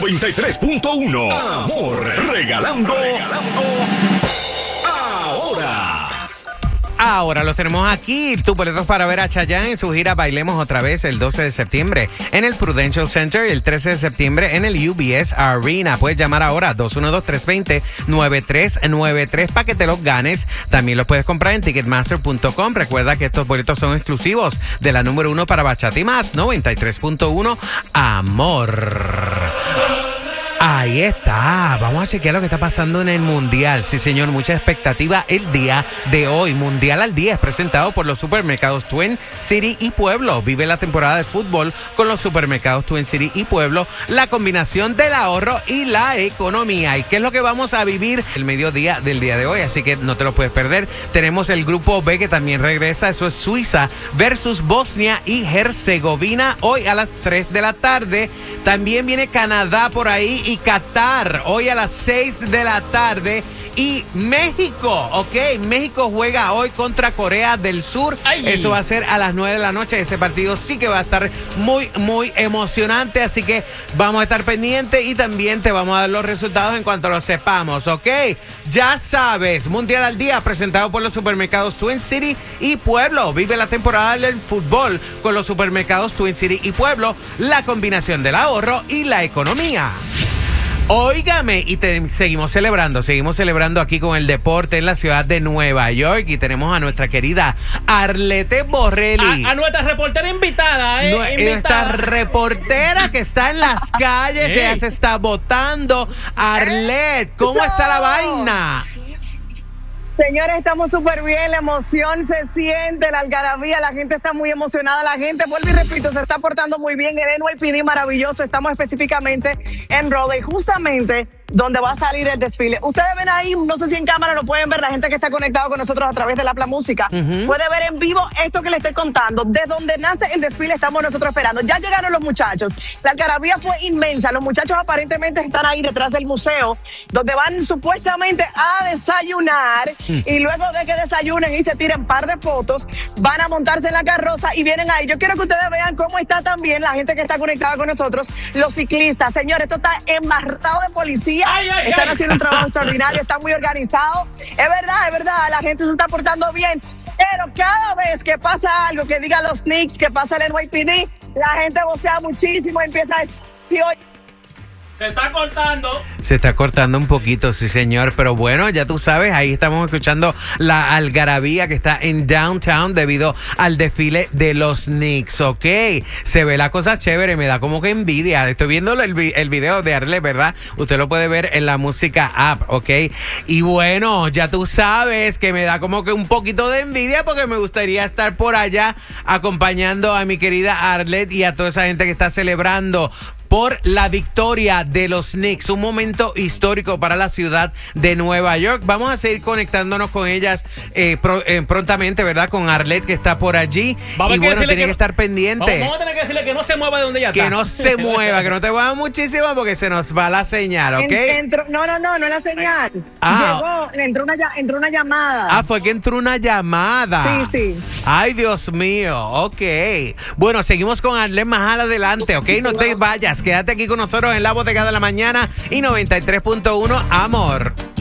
93.1. Amor, regalando ahora. Ahora los tenemos aquí, tus boletos para ver a Chayanne en su gira Bailemos Otra Vez el 12 de septiembre en el Prudential Center y el 13 de septiembre en el UBS Arena. Puedes llamar ahora 212-320-9393 para que te los ganes. También los puedes comprar en Ticketmaster.com. Recuerda que estos boletos son exclusivos de la número 1 para Bachata y Más, 93.1 Amor. Ahí está, vamos a chequear lo que está pasando en el Mundial. Sí, señor, mucha expectativa el día de hoy. Mundial al Día es presentado por los supermercados Twin City y Pueblo. Vive la temporada de fútbol con los supermercados Twin City y Pueblo, la combinación del ahorro y la economía. ¿Y qué es lo que vamos a vivir el mediodía del día de hoy? Así que no te lo puedes perder. Tenemos el grupo B que también regresa, eso es Suiza versus Bosnia y Herzegovina hoy a las 3 de la tarde. También viene Canadá por ahí y Qatar hoy a las 6 de la tarde. Y México, ¿ok? México juega hoy contra Corea del Sur. ¡Ay! Eso va a ser a las 9 de la noche. Ese partido sí que va a estar muy, muy emocionante. Así que vamos a estar pendientes y también te vamos a dar los resultados en cuanto los sepamos, ¿ok? Ya sabes, Mundial al Día presentado por los supermercados Twin City y Pueblo. Vive la temporada del fútbol con los supermercados Twin City y Pueblo, la combinación del ahorro y la economía. Óigame, y seguimos celebrando aquí con el deporte en la ciudad de Nueva York y tenemos a nuestra querida Arlette Borrelli. A nuestra reportera invitada, Nuestra reportera que está en las calles, ella se está votando. Arlette, ¿cómo está la vaina? Señores, estamos súper bien, la emoción se siente, la algarabía, la gente está muy emocionada, la gente, vuelvo y repito, se está portando muy bien, el NYPD maravilloso, estamos específicamente en Raleigh, justamente donde va a salir el desfile. Ustedes ven ahí, no sé si en cámara lo pueden ver, la gente que está conectado con nosotros a través de la Apla Música, puede ver en vivo esto que le estoy contando, de donde nace el desfile estamos nosotros esperando. Ya llegaron los muchachos, la algarabía fue inmensa, los muchachos aparentemente están ahí detrás del museo, donde van supuestamente a desayunar, y luego de que desayunen y se tiren un par de fotos, van a montarse en la carroza y vienen ahí. Yo quiero que ustedes vean cómo está también la gente que está conectada con nosotros, los ciclistas. Señores, esto está embarrado de policía. Están haciendo un trabajo extraordinario, están muy organizados. Es verdad, la gente se está portando bien. Pero cada vez que pasa algo, que digan los Knicks, que pasa el NYPD, la gente vocea muchísimo, empieza a decir, hoy Se está cortando un poquito, sí señor, pero bueno, ya tú sabes, ahí estamos escuchando la algarabía que está en Downtown debido al desfile de los Knicks, ¿ok? Se ve la cosa chévere, me da como que envidia. Estoy viendo el video de Arlette, ¿verdad? Usted lo puede ver en la música app, ¿ok? Y bueno, ya tú sabes que me da como que un poquito de envidia porque me gustaría estar por allá acompañando a mi querida Arlette y a toda esa gente que está celebrando por la victoria de los Knicks. Un momento histórico para la ciudad de Nueva York. Vamos a seguir conectándonos con ellas prontamente, ¿verdad? Con Arlette, que está por allí. Y bueno, tiene que estar pendiente. Vamos a tener que decirle que no se mueva de donde ella está. Que no se mueva, que no te mueva muchísimo porque se nos va la señal, ¿ok? No es la señal. Entró una llamada. Ah, fue que entró una llamada. Sí. Ay, Dios mío, ok. Bueno, seguimos con Arlette más adelante, ¿ok? No te vayas. Quédate aquí con nosotros en La Bodega de la Mañana y 93.1 Amor.